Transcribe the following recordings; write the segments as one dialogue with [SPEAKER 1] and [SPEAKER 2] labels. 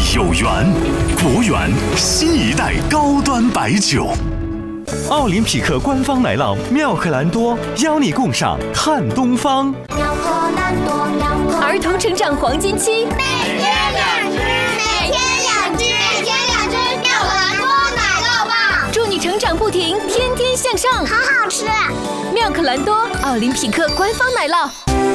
[SPEAKER 1] 有缘，国源新一代高端白酒。奥林匹克官方奶酪妙可蓝多邀你共赏看东方。
[SPEAKER 2] 儿童成长黄金期，
[SPEAKER 3] 每天2只妙可蓝多奶酪棒，
[SPEAKER 2] 祝你成长不停，天天向上，
[SPEAKER 3] 好好吃。
[SPEAKER 2] 妙可蓝多，奥林匹克官方奶酪。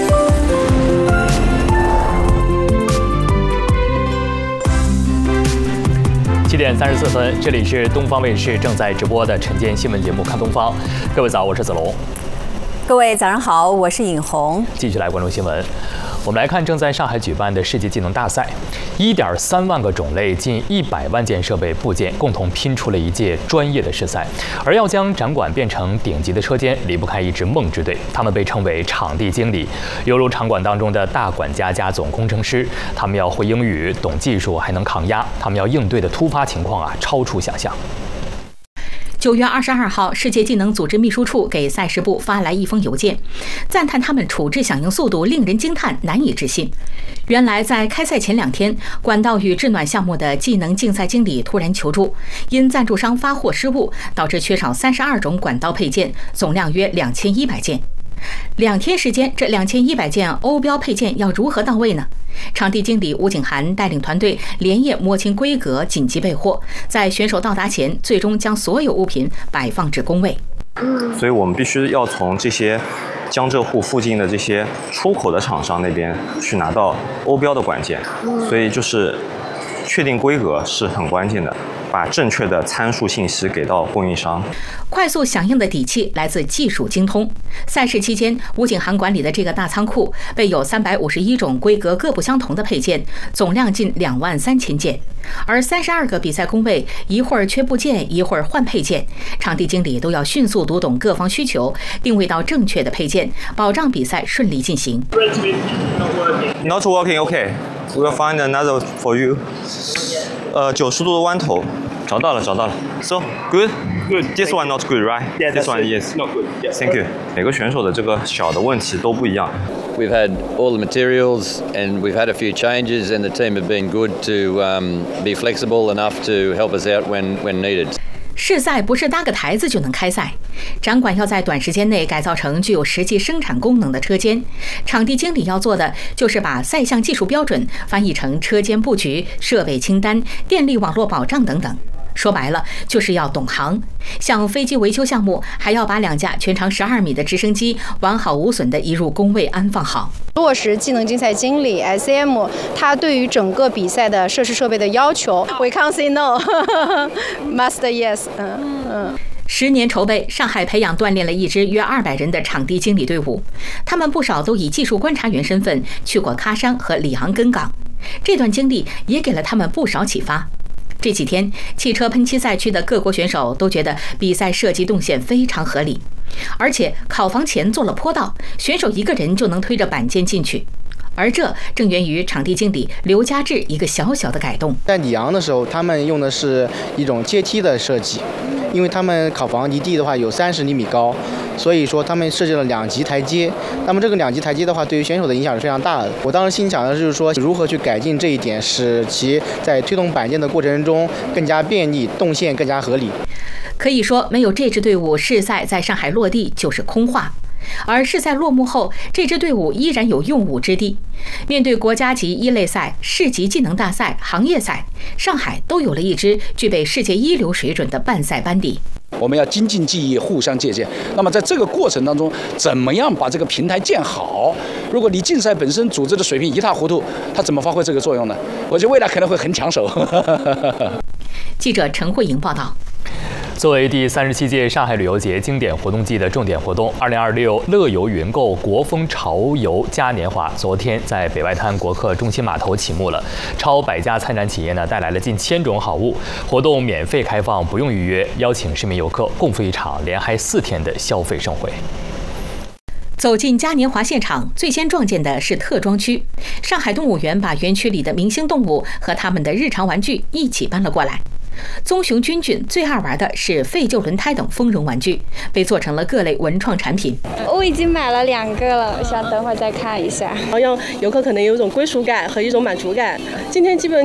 [SPEAKER 4] 7点34分，这里是东方卫视正在直播的晨间新闻节目《看东方》。各位早，我是子龙。
[SPEAKER 5] 各位早上好，我是尹红。
[SPEAKER 4] 继续来关注新闻。我们来看正在上海举办的世界技能大赛，1.3万个种类，近100万件设备部件，共同拼出了一届专业的试赛。而要将展馆变成顶级的车间，离不开一支梦之队，他们被称为场地经理，犹如场馆当中的大管家加总工程师。他们要会英语、懂技术，还能抗压。他们要应对的突发情况超出想象。
[SPEAKER 6] 9月22号，世界技能组织秘书处给赛事部发来一封邮件，赞叹他们处置响应速度令人惊叹，难以置信。原来在开赛前2天，管道与制暖项目的技能竞赛经理突然求助，因赞助商发货失误，导致缺少32种管道配件，总量约2100件。2天时间，这2100件欧标配件要如何到位呢？场地经理吴景涵带领团队连夜摸清规格，紧急备货，在选手到达前，最终将所有物品摆放至工位。
[SPEAKER 7] 所以我们必须要从这些江浙沪附近的这些出口的厂商那边去拿到欧标的管件，所以就是确定规格是很关键的。把正确的参数信息给到供应商。
[SPEAKER 6] 快速响应的底气来自技术精通。赛事期间，吴景涵管理的这个大仓库备有351种规格各不相同的配件，总量近23000件。而32个比赛工位，一会儿缺部件，一会儿换配件，场地经理都要迅速读懂各方需求，定位到正确的配件，保障比赛顺利进行。
[SPEAKER 7] Not working, okay. We will find another for you. 90度的弯头，找到了。So good. This one not good, right?
[SPEAKER 8] Yeah,
[SPEAKER 7] this one yes.
[SPEAKER 8] Not good. Yeah.
[SPEAKER 7] Thank you. 每个选手的这个小的问题都不一样。
[SPEAKER 9] We've had all the materials and we've had a few changes, and the team have been good to be flexible enough to help us out when needed.
[SPEAKER 6] 试赛不是搭个台子就能开赛，展馆要在短时间内改造成具有实际生产功能的车间。场地经理要做的就是把赛项技术标准翻译成车间布局、设备清单、电力网络保障等等。说白了，就是要懂行。像飞机维修项目，还要把2架全长12米的直升机完好无损地移入工位安放好。
[SPEAKER 10] 落实技能竞赛经理 SCM 他对于整个比赛的设施设备的要求 ，We can't say no, must yes。
[SPEAKER 6] 10年筹备，上海培养锻炼了一支约200人的场地经理队伍，他们不少都以技术观察员身份去过喀山和里昂根港，这段经历也给了他们不少启发。这几天，汽车喷漆赛区的各国选手都觉得比赛设计动线非常合理，而且考房前做了坡道，选手一个人就能推着板件进去。而这正源于场地经理刘家志一个小小的改动。
[SPEAKER 11] 在里昂的时候，他们用的是一种阶梯的设计，因为他们考房离地的话有30厘米高，所以说他们设计了2级台阶。那么这个2级台阶的话，对于选手的影响是非常大的。我当时心想的就是说，如何去改进这一点，使其在推动板件的过程中更加便利，动线更加合理。
[SPEAKER 6] 可以说，没有这支队伍，试赛在上海落地就是空话。而试赛落幕后，这支队伍依然有用武之地。面对国家级1类赛、市级技能大赛、行业赛，上海都有了一支具备世界一流水准的办赛班底。
[SPEAKER 12] 我们要精进技艺，互相借鉴。那么在这个过程当中，怎么样把这个平台建好？如果你竞赛本身组织的水平一塌糊涂，它怎么发挥这个作用呢？我觉得未来可能会很抢手。
[SPEAKER 6] 记者陈慧莹报道。
[SPEAKER 4] 作为第37届上海旅游节经典活动季的重点活动，2026乐游云购国风潮游嘉年华昨天在北外滩国客中心码头启幕了。超100家参展企业带来了近1000种好物，活动免费开放，不用预约，邀请市民游客共赴一场连嗨4天的消费盛会。
[SPEAKER 6] 走进嘉年华现场，最先撞见的是特装区。上海动物园把园区里的明星动物和他们的日常玩具一起搬了过来。棕熊君君最爱玩的是废旧轮胎等丰容玩具，被做成了各类文创产品。
[SPEAKER 13] 我已经买了2个了，想等会儿再看一下。
[SPEAKER 14] 让游客可能有一种归属感和一种满足感。今天基本